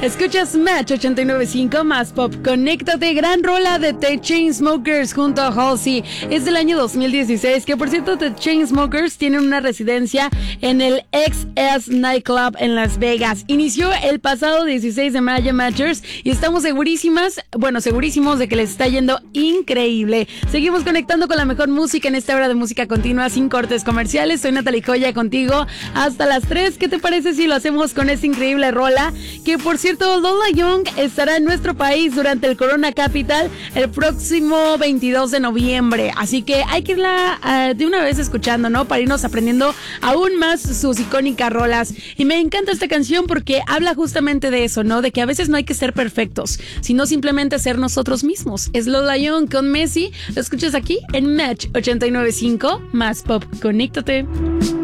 Escuchas Match 89.5 más pop. Conéctate, gran rola de The Chainsmokers junto a Halsey. Es del año 2016, que por cierto The Chainsmokers tienen una residencia en el XS Nightclub en Las Vegas. Inició el pasado 16 de mayo Matchers y estamos segurísimos de que les está yendo increíble. Seguimos conectando con la mejor música en esta hora de música continua sin cortes comerciales. Soy Natalie Joya contigo hasta las 3. ¿Qué te parece si lo hacemos con esta increíble rola? Que por cierto Lola Young estará en nuestro país durante el Corona Capital el próximo 22 de noviembre. Así que hay que irla de una vez escuchando, ¿no? Para irnos aprendiendo aún más sus icónicas rolas. Y me encanta esta canción porque habla justamente de eso, ¿no? De que a veces no hay que ser perfectos, sino simplemente ser nosotros mismos. Es Lola Young con Messi. Lo escuchas aquí en Match 89.5 más pop. Conéctate.